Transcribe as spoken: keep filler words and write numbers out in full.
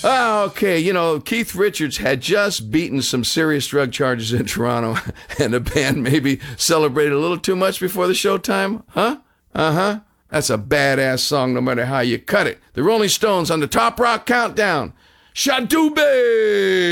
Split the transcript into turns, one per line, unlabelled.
Oh, okay. You know, Keith Richards had just beaten some serious drug charges in Toronto, and the band maybe celebrated a little too much before the showtime? Huh? Uh-huh. That's a badass song no matter how you cut it. The Rolling Stones on the Top Rock Countdown. Shadube!